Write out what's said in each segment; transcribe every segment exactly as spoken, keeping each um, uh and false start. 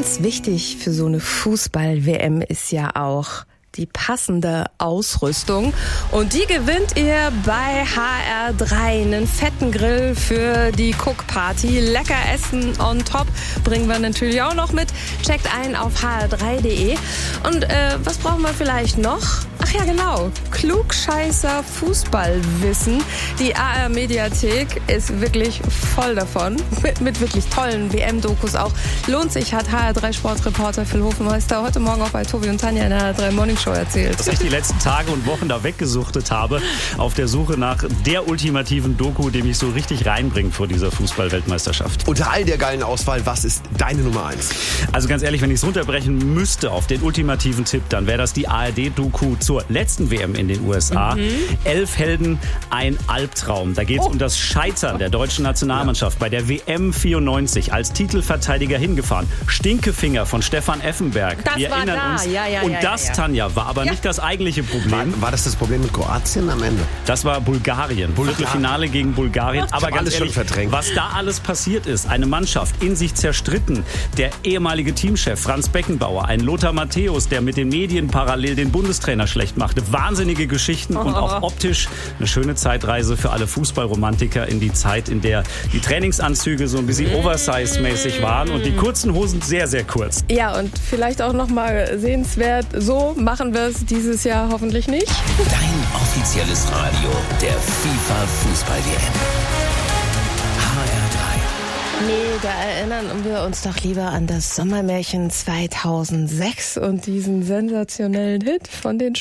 Ganz wichtig für so eine Fußball-W M ist ja auch die passende Ausrüstung. Und die gewinnt ihr bei H R drei. Einen fetten Grill für die Cook-Party. Lecker Essen on top bringen wir natürlich auch noch mit. Checkt ein auf h r drei punkt d e. Und äh, was brauchen wir vielleicht noch? Ach ja, genau. Klugscheißer Fußballwissen. Die A R-Mediathek ist wirklich voll davon. Mit, mit wirklich tollen W M-Dokus auch. Lohnt sich, hat H R drei Sportreporter Phil Hofmeister heute Morgen auch bei Tobi und Tanja in der H R drei Morning Show erzählt. Was ich die letzten Tage und Wochen da weggesuchtet habe, auf der Suche nach der ultimativen Doku, die mich so richtig reinbringt vor dieser Fußball-Weltmeisterschaft. Unter all der geilen Auswahl, was ist deine Nummer eins? Also ganz ehrlich, wenn ich es runterbrechen müsste auf den ultimativen Tipp, dann wäre das die A R D-Doku zur letzten W M in den U S A. Mhm. Elf Helden, ein Albtraum. Da geht es oh. um das Scheitern der deutschen Nationalmannschaft ja. bei der W M vierundneunzig, als Titelverteidiger hingefahren. Stinkefinger von Stefan Effenberg. Das Wir war erinnern da. uns. Ja, ja, und ja, das, ja, ja. Tanja, war aber ja. nicht das eigentliche Problem. War, war das das Problem mit Kroatien am Ende? Das war Bulgarien. Bulgarien. Viertelfinale gegen Bulgarien. Aber ganz alles ehrlich, schon verdrängt. was da alles passiert ist, eine Mannschaft in sich zerstritten, der ehemalige Teamchef Franz Beckenbauer, ein Lothar Matthäus, der mit den Medien parallel den Bundestrainer schlecht machte. Wahnsinnige Geschichten und auch optisch eine schöne Zeitreise für alle Fußballromantiker in die Zeit, in der die Trainingsanzüge so ein bisschen oversize-mäßig waren und die kurzen Hosen sehr, sehr kurz. Ja, und vielleicht auch noch mal sehenswert, so machen wir es dieses Jahr hoffentlich nicht. Dein offizielles Radio der FIFA-Fußball-W M. H R drei. Nee, da erinnern wir uns doch lieber an das Sommermärchen zweitausendsechs und diesen sensationellen Hit von den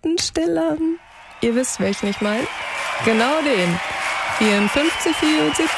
Sportfreunden Stillern. Ihr wisst, welchen ich meine? Genau den. vierundfünfzig, vierundsiebzig.